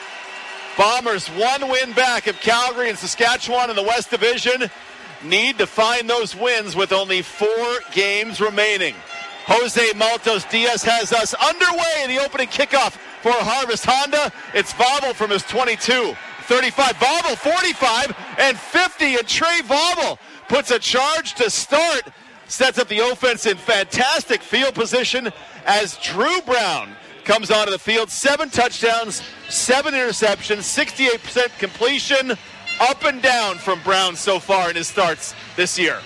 Bombers one win back of Calgary and Saskatchewan in the West Division. Need to find those wins with only four games remaining. Jose Maltos Diaz has us underway in the opening kickoff for Harvest Honda. It's Bobble from his twenty-two. thirty-five, Bobble forty-five, and fifty, and Trey Bobble puts a charge to start. Sets up the offense in fantastic field position as Drew Brown comes onto the field. Seven touchdowns, seven interceptions, sixty-eight percent completion. Up and down from Brown so far in his starts this year.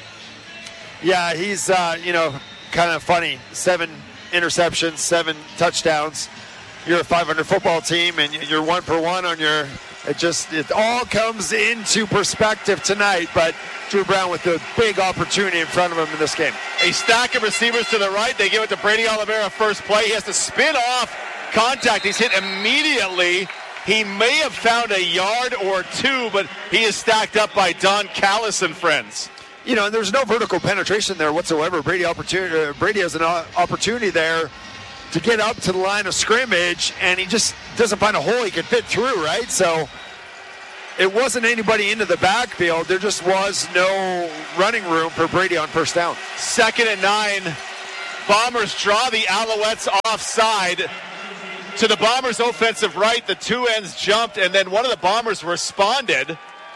Yeah, he's, uh, you know, kind of funny. Seven interceptions, seven touchdowns. You're a five hundred football team, and you're one for one on your It just, it all comes into perspective tonight, but Drew Brown with a big opportunity in front of him in this game. A stack of receivers to the right. They give it to Brady Oliveira first play. He has to spin off contact. He's hit immediately. He may have found a yard or two, but he is stacked up by Don Callis and friends. You know, there's no vertical penetration there whatsoever. Brady opportunity, uh, Brady has an opportunity there to get up to the line of scrimmage, and he just doesn't find a hole he can fit through, right? So it wasn't anybody into the backfield. There just was no running room for Brady on first down. Second and nine. Bombers draw the Alouettes offside. To the Bombers' offensive right, the two ends jumped, and then one of the Bombers responded.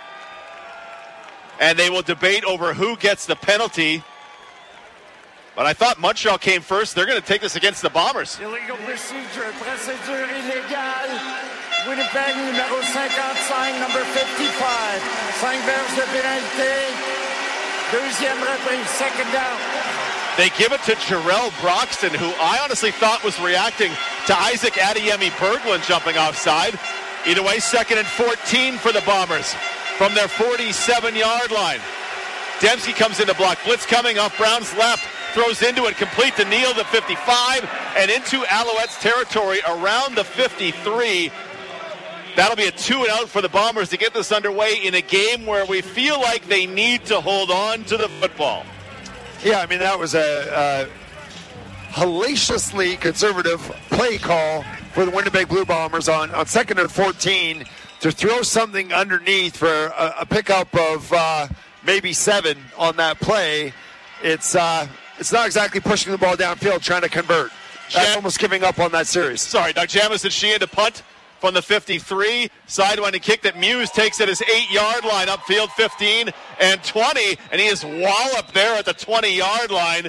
And they will debate over who gets the penalty. But I thought Montreal came first. They're going to take this against the Bombers. Illegal procedure, procédure illégale. Winnipeg, numéro cinquante-cinq, number fifty-five. Cinq verges de pénalité. Deuxième reprise, second down. They give it to Jarrell Broxton, who I honestly thought was reacting to Isaac Adeyemi Berglund jumping offside. Either way, second and fourteen for the Bombers from their forty-seven-yard line. Dembski comes in to block. Blitz coming off Brown's left. Throws into it, complete to Neal, the fifty-five, and into Alouettes territory around the fifty-three. That'll be a two and out for the Bombers to get this underway in a game where we feel like they need to hold on to the football. Yeah, I mean, that was a, a hellaciously conservative play call for the Winnipeg Blue Bombers on, on second and fourteen to throw something underneath for a, a pickup of uh, maybe seven on that play. It's uh, it's not exactly pushing the ball downfield, trying to convert. That's Jam- almost giving up on that series. Sorry, now Jamison Sheehan to punt from the fifty-three. Sidewinding kick that Muse takes at his eight-yard line, upfield fifteen and twenty, and he is walloped there at the twenty-yard line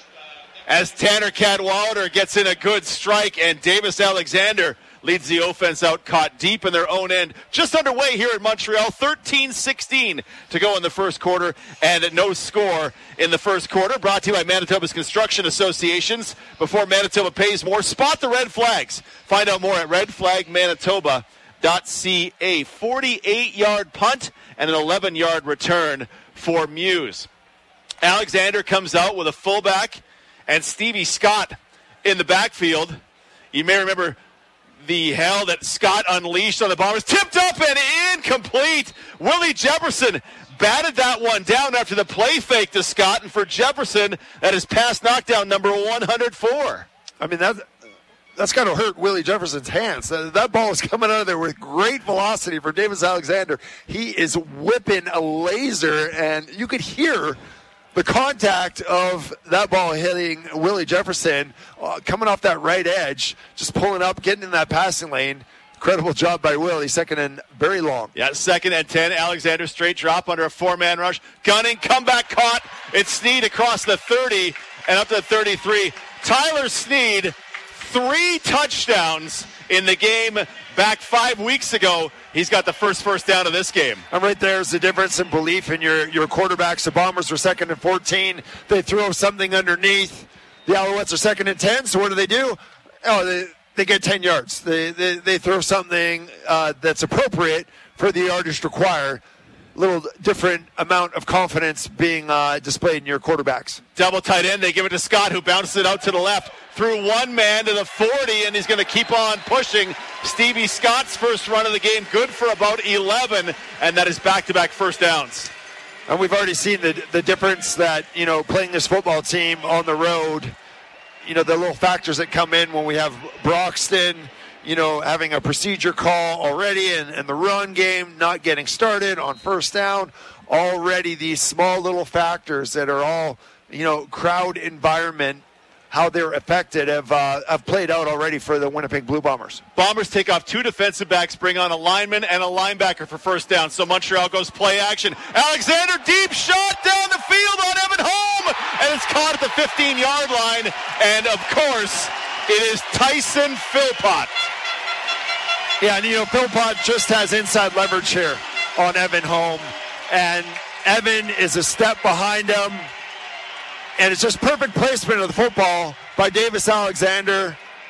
as Tanner Cadwallader gets in a good strike, and Davis Alexander leads the offense out, caught deep in their own end. Just underway here in Montreal, thirteen sixteen to go in the first quarter, and no score in the first quarter. Brought to you by Manitoba's Construction Associations. Before Manitoba pays more, spot the red flags. Find out more at red flag manitoba dot c a. forty-eight-yard punt and an eleven-yard return for Muse. Alexander comes out with a fullback and Stevie Scott in the backfield. You may remember the hell that Scott unleashed on the Bombers. Tipped up and incomplete. Willie Jefferson batted that one down after the play fake to Scott. And for Jefferson, that is pass knockdown number one hundred four. I mean, that that's got to hurt Willie Jefferson's hands. That, that ball is coming out of there with great velocity for Davis Alexander. He is whipping a laser, and you could hear the contact of that ball hitting Willie Jefferson uh, coming off that right edge, just pulling up, getting in that passing lane. Incredible job by Willie, second and very long. Yeah, second and ten. Alexander straight drop under a four-man rush. Gunning, comeback caught. It's Sneed across the thirty and up to the thirty-three. Tyler Sneed, three touchdowns in the game back five weeks ago. He's got the first first down of this game. And right there's the difference in belief in your, your quarterbacks. The Bombers were second and fourteen. They throw something underneath. The Alouettes are second and ten. So what do they do? Oh, they, they get ten yards. They they, they throw something uh, that's appropriate for the yardage required. Little different amount of confidence being uh, displayed in your quarterbacks. Double tight end. They give it to Scott, who bounces it out to the left. Through one man to the forty, and he's going to keep on pushing. Stevie Scott's first run of the game, good for about eleven, and that is back-to-back first downs. And we've already seen the the difference that, you know, playing this football team on the road, you know, the little factors that come in when we have Broxton, you know, having a procedure call already, and, and the run game not getting started on first down. Already these small little factors that are all, you know, crowd environment, how they're affected have, uh, have played out already for the Winnipeg Blue Bombers. Bombers take off two defensive backs, bring on a lineman and a linebacker for first down. So Montreal goes play action. Alexander, deep shot down the field on Evan Holm, and it's caught at the fifteen-yard line. And, of course, it is Tyson Philpott. Yeah, and, you know, Philpott just has inside leverage here on Evan Holm. And Evan is a step behind him. And it's just perfect placement of the football by Davis Alexander.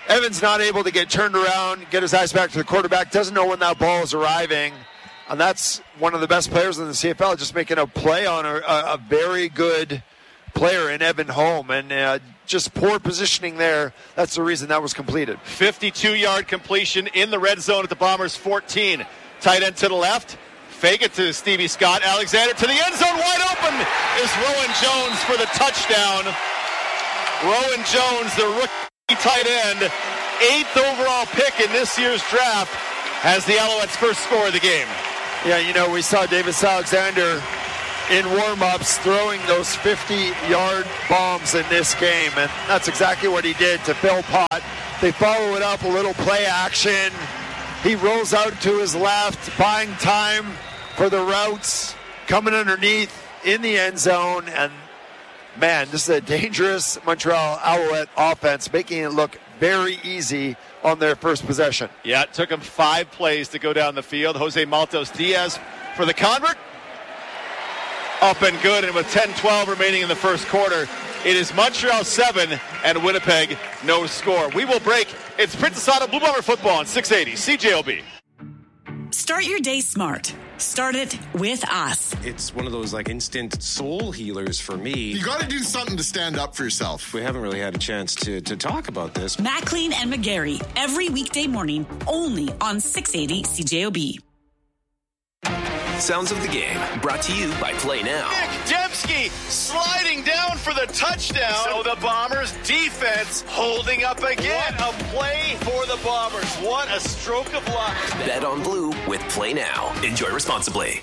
Evans not able to get turned around, get his eyes back to the quarterback, doesn't know when that ball is arriving. And that's one of the best players in the C F L, just making a play on a, a very good player in Evan Holm. And uh, just poor positioning there. That's the reason that was completed. fifty-two-yard completion in the red zone at the Bombers' fourteen. Tight end to the left. Fake it to Stevie Scott. Alexander to the end zone. Wide open is Rowan Jones for the touchdown. Rowan Jones, the rookie tight end, eighth overall pick in this year's draft, has the Alouettes' first score of the game. Yeah, you know, we saw Davis Alexander in warm-ups throwing those fifty-yard bombs in this game, and that's exactly what he did to Phil Pott. They follow it up, a little play action. He rolls out to his left, buying time for the routes, coming underneath in the end zone, and man, this is a dangerous Montreal Alouette offense, making it look very easy on their first possession. Yeah, it took him five plays to go down the field. Jose Maltos Diaz for the convert. Up and good, and with ten twelve remaining in the first quarter, it is Montreal seven and Winnipeg no score. We will break. It's Princess Auto Blue Bomber football on six eighty C J O B. Start your day smart. Start it with us. It's one of those like instant soul healers for me. You got to do something to stand up for yourself. We haven't really had a chance to, to talk about this. Maclean and McGarry, every weekday morning, only on six eighty C J O B. Sounds of the game, brought to you by Play Now. Nick Dembski sliding down for the touchdown. So the Bombers defense holding up again. What a play for the Bombers. What a stroke of luck. Bet on Blue with Play Now. Enjoy responsibly.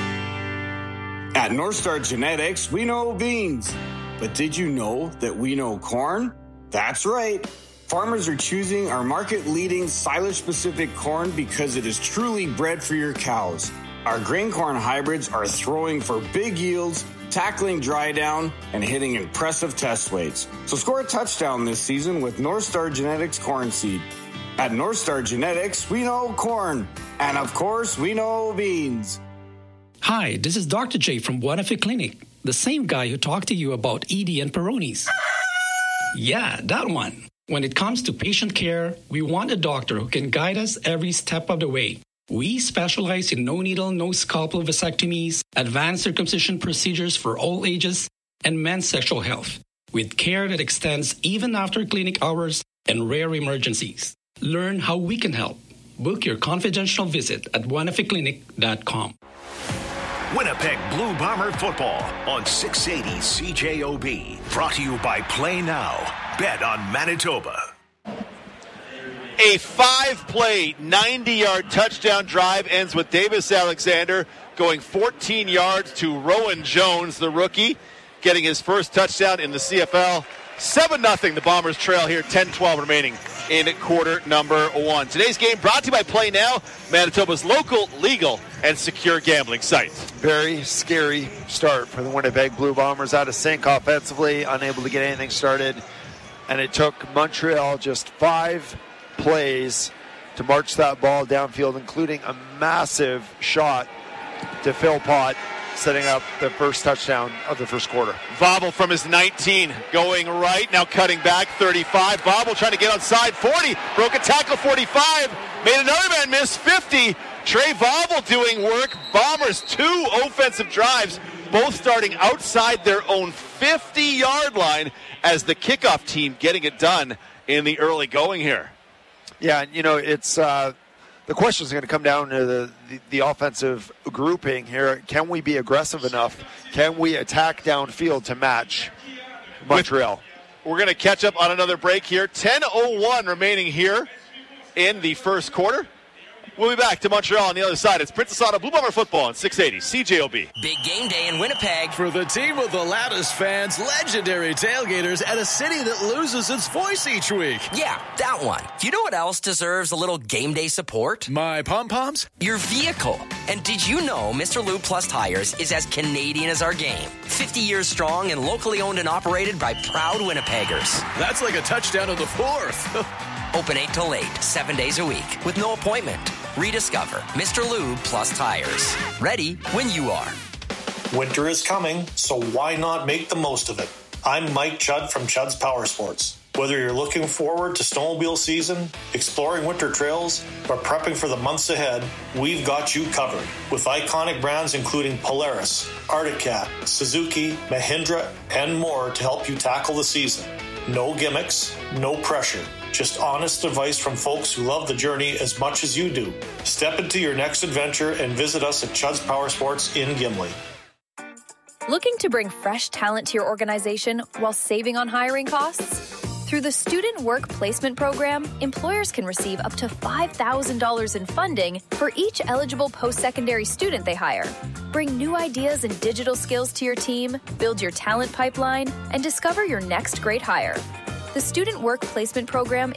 At North Star Genetics, we know beans. But did you know that we know corn? That's right. Farmers are choosing our market-leading silage-specific corn because it is truly bred for your cows. Our grain corn hybrids are throwing for big yields, tackling dry down, and hitting impressive test weights. So score a touchdown this season with North Star Genetics corn seed. At North Star Genetics, we know corn. And of course, we know beans. Hi, this is Doctor J from Buenafe Clinic, the same guy who talked to you about E D and Peyronie's. Yeah, that one. When it comes to patient care, we want a doctor who can guide us every step of the way. We specialize in no-needle, no-scalpel vasectomies, advanced circumcision procedures for all ages, and men's sexual health, with care that extends even after clinic hours and rare emergencies. Learn how we can help. Book your confidential visit at buenafe clinic dot com. Winnipeg Blue Bomber football on six eighty C J O B. Brought to you by Play Now. Bet on Manitoba. A five-play, ninety-yard touchdown drive ends with Davis Alexander going fourteen yards to Rowan Jones, the rookie, getting his first touchdown in the C F L. seven nothing, the Bombers trail here, ten twelve remaining in quarter number one. Today's game brought to you by Play Now, Manitoba's local, legal, and secure gambling site. Very scary start for the Winnipeg Blue Bombers. Out of sync offensively, unable to get anything started. And it took Montreal just five plays to march that ball downfield, including a massive shot to Phil Pott, setting up the first touchdown of the first quarter. Vobble from his nineteen, going right, now cutting back, thirty-five. Vobble trying to get outside, forty, broke a tackle, forty-five, made another man miss, fifty. Trey Vobble doing work. Bombers, two offensive drives, both starting outside their own fifty-yard line as the kickoff team getting it done in the early going here. Yeah, you know, it's uh, the question is going to come down to the, the, the offensive grouping here. Can we be aggressive enough? Can we attack downfield to match Montreal? With, we're going to catch up on another break here. ten oh one remaining here in the first quarter. We'll be back to Montreal on the other side. It's Princess Auto Blue Bomber football on six eighty C J O B. Big game day in Winnipeg. For the team with the loudest fans, legendary tailgaters, and a city that loses its voice each week. Yeah, that one. You know what else deserves a little game day support? My pom-poms? Your vehicle. And did you know Mister Lube Plus Tires is as Canadian as our game? fifty years strong and locally owned and operated by proud Winnipeggers. That's like a touchdown of the fourth. Open eight till eight, seven days a week, with no appointment. Rediscover Mister Lube Plus Tires. Ready when you are. Winter is coming, so why not make the most of it? I'm Mike Chudd from Chudd's Power Sports. Whether you're looking forward to snowmobile season, exploring winter trails, or prepping for the months ahead, we've got you covered. With iconic brands including Polaris, Arctic Cat, Suzuki, Mahindra, and more to help you tackle the season. No gimmicks, no pressure. Just honest advice from folks who love the journey as much as you do. Step into your next adventure and visit us at Chud's Power Sports in Gimli. Looking to bring fresh talent to your organization while saving on hiring costs? Through the Student Work Placement Program, employers can receive up to five thousand dollars in funding for each eligible post-secondary student they hire. Bring new ideas and digital skills to your team, build your talent pipeline, and discover your next great hire. The Student Work Placement Program